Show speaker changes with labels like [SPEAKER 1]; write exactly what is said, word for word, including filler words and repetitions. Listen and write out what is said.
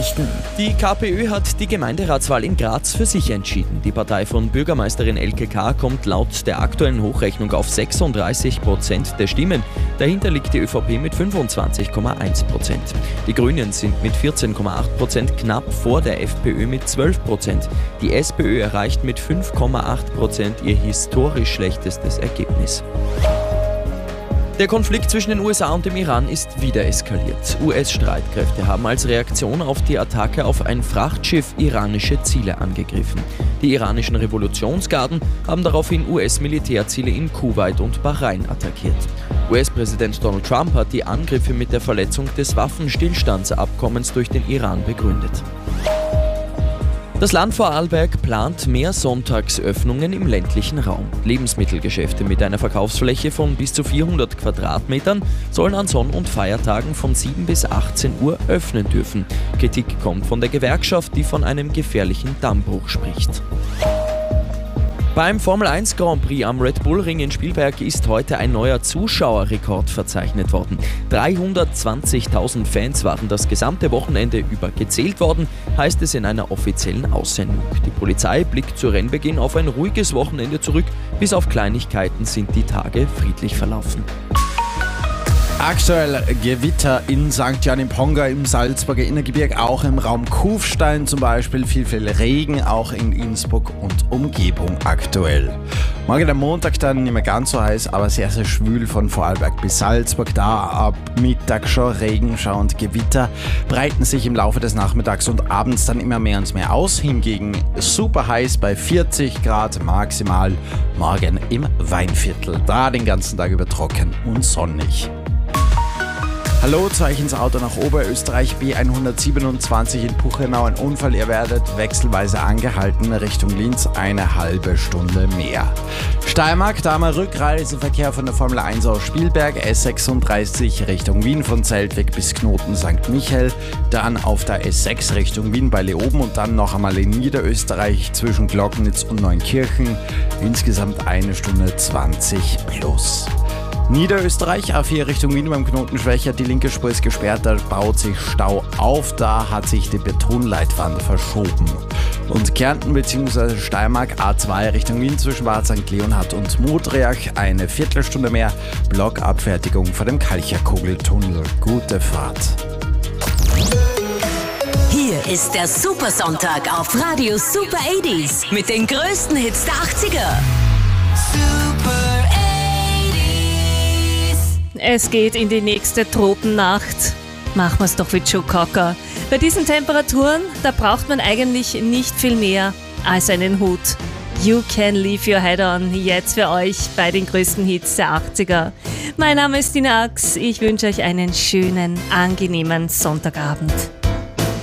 [SPEAKER 1] Nachrichten.
[SPEAKER 2] Die KPÖ hat die Gemeinderatswahl in Graz für sich entschieden. Die Partei von Bürgermeisterin Elke K. kommt laut der aktuellen Hochrechnung auf sechsunddreißig Prozent der Stimmen. Dahinter liegt die ÖVP mit fünfundzwanzig Komma eins Prozent. Die Grünen sind mit vierzehn Komma acht Prozent knapp vor der FPÖ mit zwölf Prozent. Die SPÖ erreicht mit fünf Komma acht Prozent ihr historisch schlechtestes Ergebnis. Der Konflikt zwischen den U S A und dem Iran ist wieder eskaliert. U S-Streitkräfte haben als Reaktion auf die Attacke auf ein Frachtschiff iranische Ziele angegriffen. Die iranischen Revolutionsgarden haben daraufhin U S-Militärziele in Kuwait und Bahrain attackiert. U S-Präsident Donald Trump hat die Angriffe mit der Verletzung des Waffenstillstandsabkommens durch den Iran begründet. Das Land Vorarlberg plant mehr Sonntagsöffnungen im ländlichen Raum. Lebensmittelgeschäfte mit einer Verkaufsfläche von bis zu vierhundert Quadratmetern sollen an Sonn- und Feiertagen von sieben bis achtzehn Uhr öffnen dürfen. Kritik kommt von der Gewerkschaft, die von einem gefährlichen Dammbruch spricht. Beim Formel eins Grand Prix am Red Bull Ring in Spielberg ist heute ein neuer Zuschauerrekord verzeichnet worden. dreihundertzwanzigtausend Fans waren das gesamte Wochenende über gezählt worden, heißt es in einer offiziellen Aussendung. Die Polizei blickt zu Rennbeginn auf ein ruhiges Wochenende zurück. Bis auf Kleinigkeiten sind die Tage friedlich verlaufen.
[SPEAKER 3] Aktuell Gewitter in Sankt Jan im Ponga im Salzburger Innergebirge, auch im Raum Kufstein zum Beispiel, viel, viel Regen, auch in Innsbruck und Umgebung aktuell. Morgen am Montag dann nicht mehr ganz so heiß, aber sehr, sehr schwül von Vorarlberg bis Salzburg. Da ab Mittag schon Regenschauer und Gewitter breiten sich im Laufe des Nachmittags und abends dann immer mehr und mehr aus. Hingegen super heiß bei vierzig Grad maximal morgen im Weinviertel. Da den ganzen Tag über trocken und sonnig. Hallo, Zeichen ins Auto nach Oberösterreich, B hundertsiebenundzwanzig in Puchenau, ein Unfall, ihr werdet wechselweise angehalten, Richtung Linz eine halbe Stunde mehr. Steiermark, da haben wir Rückreiseverkehr von der Formel eins aus Spielberg, S sechsunddreißig Richtung Wien von Zeltweg bis Knoten Sankt Michael, dann auf der S sechs Richtung Wien bei Leoben und dann noch einmal in Niederösterreich zwischen Glocknitz und Neunkirchen, insgesamt eine Stunde zwanzig plus. Niederösterreich, A vier Richtung Wien beim Knoten schwächer, die linke Spur ist gesperrt, da baut sich Stau auf, da hat sich die Betonleitwand verschoben. Und Kärnten bzw. Steiermark, A zwei Richtung Wien zwischen Bad Sankt Leonhard und Mudriach, eine Viertelstunde mehr, Blockabfertigung vor dem Kalcherkugeltunnel. Gute Fahrt.
[SPEAKER 1] Hier ist der Supersonntag auf Radio Super achtziger mit den größten Hits der achtziger. Super
[SPEAKER 4] Es geht in die nächste Tropennacht. Machen wir's doch wie Joe Cocker. Bei diesen Temperaturen, da braucht man eigentlich nicht viel mehr als einen Hut. You Can Leave Your Head On, jetzt für euch bei den größten Hits der achtziger. Mein Name ist Tina Ax, ich wünsche euch einen schönen, angenehmen Sonntagabend.